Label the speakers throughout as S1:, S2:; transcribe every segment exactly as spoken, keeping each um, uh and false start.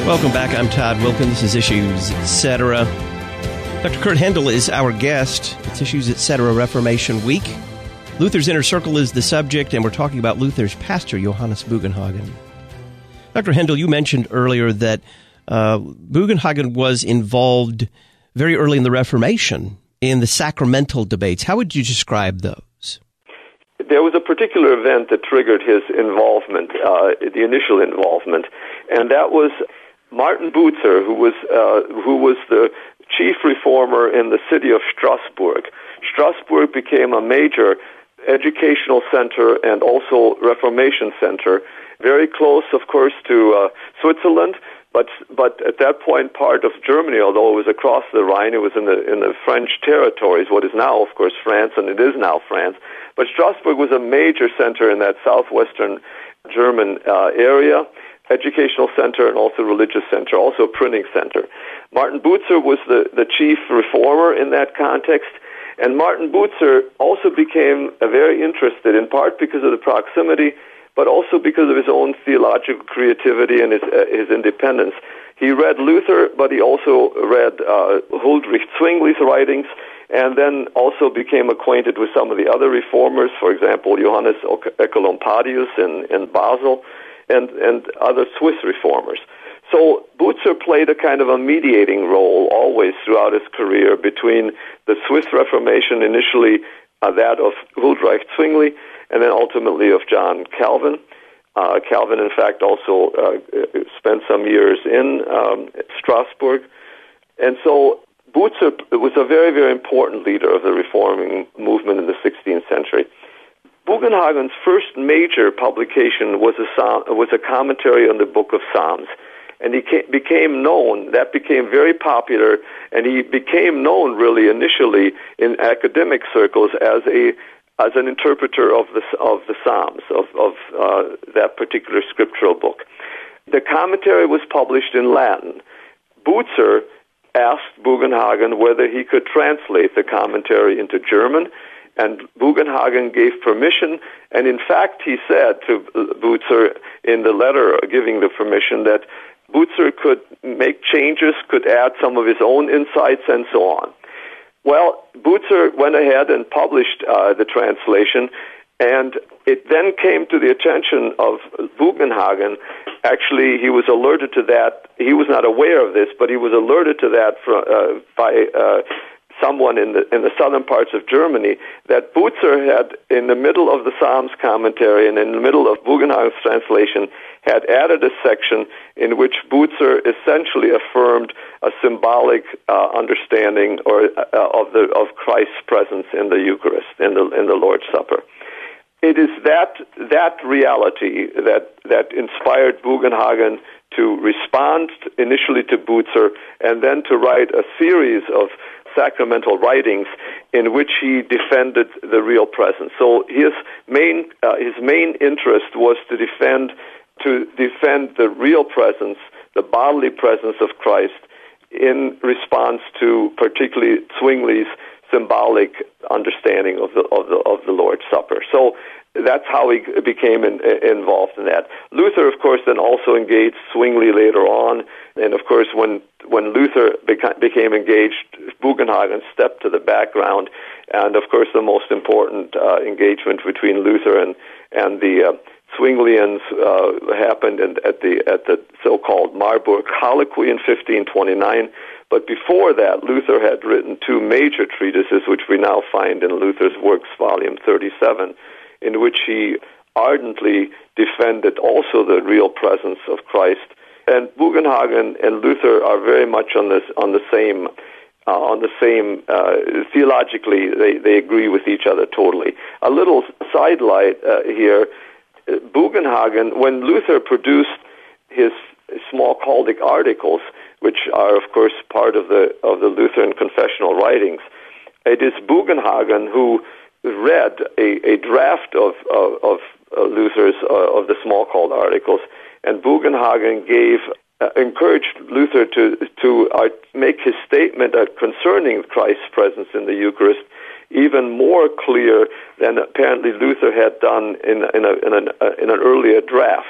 S1: Welcome back. I'm Todd Wilken. This is Issues Etc. Doctor Kurt Hendel is our guest. It's Issues Etc. Reformation Week. Luther's Inner Circle is the subject, and we're talking about Luther's pastor, Johannes Bugenhagen. Doctor Hendel, you mentioned earlier that uh, Bugenhagen was involved very early in the Reformation in the sacramental debates. How would you describe those?
S2: There was a particular event that triggered his involvement, uh, the initial involvement, and that was Martin Bucer, who was uh, who was the chief reformer in the city of Strasbourg. Strasbourg became a major educational center and also Reformation center, very close, of course, to uh, Switzerland, but but at that point part of Germany, although it was across the Rhine, it was in the in the French territories, what is now, of course, France, and it is now France. But Strasbourg was a major center in that southwestern German uh, area, educational center and also religious center, also a printing center. Martin Bucer was the, the chief reformer in that context, and Martin Bucer also became uh, very interested, in part because of the proximity, but also because of his own theological creativity and his, uh, his independence. He read Luther, but he also read uh, Huldrych Zwingli's writings, and then also became acquainted with some of the other reformers, for example, Johannes Oecolampadius in, in Basel, and, and other Swiss reformers. So Bucer played a kind of a mediating role always throughout his career between the Swiss Reformation, initially uh, that of Huldrych Zwingli, and then ultimately of John Calvin. Uh, Calvin, in fact, also uh, spent some years in um, Strasbourg. And so Bucer was a very, very important leader of the reforming movement in the sixteenth century. Bugenhagen's first major publication was a, was a commentary on the Book of Psalms. And he came, became known, that became very popular, and he became known really initially in academic circles as a as an interpreter of the of the Psalms, of, of uh, that particular scriptural book. The commentary was published in Latin. Bucer asked Bugenhagen whether he could translate the commentary into German, and Bugenhagen gave permission, and in fact he said to Bucer in the letter giving the permission that Bucer could make changes, could add some of his own insights, and so on. Well, Bucer went ahead and published uh, the translation, and it then came to the attention of Bugenhagen. Actually, he was alerted to that. He was not aware of this, but he was alerted to that from, uh, by uh, someone in the in the southern parts of Germany, that Bucer had, in the middle of the Psalms commentary and in the middle of Bugenhagen's translation, had added a section in which Bucer essentially affirmed a symbolic uh, understanding or uh, of the of Christ's presence in the Eucharist, in the in the Lord's Supper. It is that that reality that that inspired Bugenhagen to respond initially to Bucer and then to write a series of sacramental writings in which he defended the real presence. So his main uh, his main interest was to defend to defend the real presence, the bodily presence of Christ, in response to particularly Zwingli's symbolic understanding of the of the of the Lord's Supper. So that's how he became in, involved in that. Luther, of course, then also engaged Zwingli later on, and of course, when when Luther beca- became engaged, Bugenhagen stepped to the background, and of course, the most important uh, engagement between Luther and and the uh, Zwinglians uh, happened in, at the at the so-called Marburg Colloquy in fifteen twenty-nine. But before that, Luther had written two major treatises, which we now find in Luther's Works, Volume thirty-seven, in which he ardently defended also the real presence of Christ. And Bugenhagen and Luther are very much on this on the same uh, on the same uh, theologically. They they agree with each other totally. A little sidelight uh, here. Bugenhagen, when Luther produced his small Chaldaic articles, which are, of course, part of the of the Lutheran confessional writings, it is Bugenhagen who read a, a draft of of, of uh, Luther's uh, of the small Chaldaic articles, and Bugenhagen gave uh, encouraged Luther to to uh, make his statement uh, concerning Christ's presence in the Eucharist even more clear than apparently Luther had done in in, a, in, an, uh, in an earlier draft.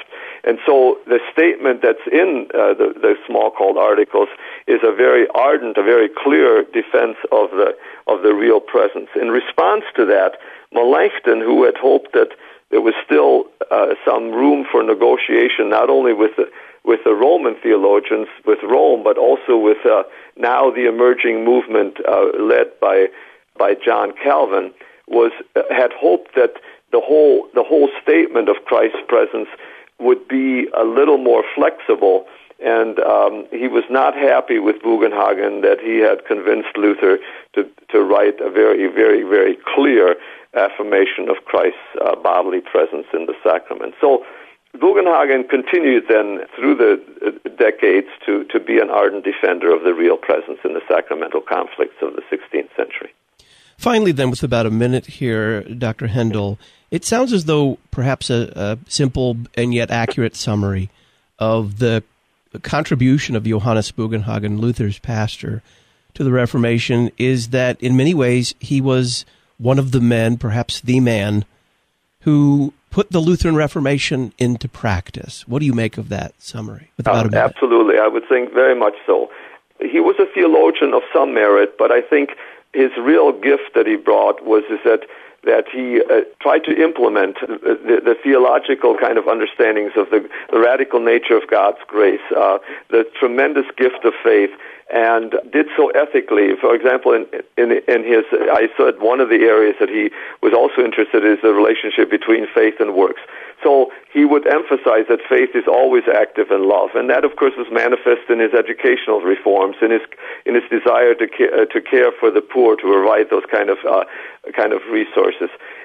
S2: And so the statement that's in uh, the, the Smalcald articles is a very ardent, a very clear defense of the of the real presence. In response to that, Melanchthon, who had hoped that there was still uh, some room for negotiation, not only with the with the Roman theologians, with Rome, but also with uh, now the emerging movement uh, led by by John Calvin, was uh, had hoped that the whole the whole statement of Christ's presence would be a little more flexible. And um, he was not happy with Bugenhagen that he had convinced Luther to to write a very, very, very clear affirmation of Christ's uh, bodily presence in the sacrament. So Bugenhagen continued then through the uh, decades to, to be an ardent defender of the real presence in the sacramental conflicts of the sixteenth century.
S1: Finally, then, with about a minute here, Doctor Hendel, it sounds as though perhaps a, a simple and yet accurate summary of the contribution of Johannes Bugenhagen, Luther's pastor, to the Reformation is that in many ways he was one of the men, perhaps the man, who put the Lutheran Reformation into practice. What do you make of that summary?
S2: Um, absolutely, I would think very much so. He was a theologian of some merit, but I think his real gift that he brought was is that that he uh, tried to implement the, the, the theological kind of understandings of the, the radical nature of God's grace, uh, the tremendous gift of faith, and did so ethically. For example, in, in, in his, I said one of the areas that he was also interested in is the relationship between faith and works. So he would emphasize that faith is always active in love, and that, of course, was manifest in his educational reforms, in his in his desire to care, uh, to care for the poor, to provide those kind of uh, kind of resources.